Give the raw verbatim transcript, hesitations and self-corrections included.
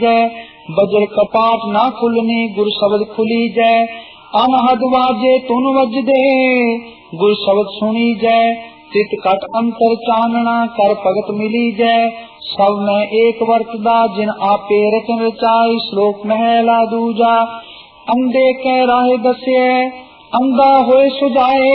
जय बजर कपाट ना खुलने गुर शब्द खुली जय अनहद वाजे तुन वजदे गुर शब्द सुनी जय चित कट अंतर चानना कर भगत मिली जय सब में एक वर्तदा जिन आपे रचन रचाई श्लोक महला दूजा अंधे कह राहे दसे अंधा होए सुजाए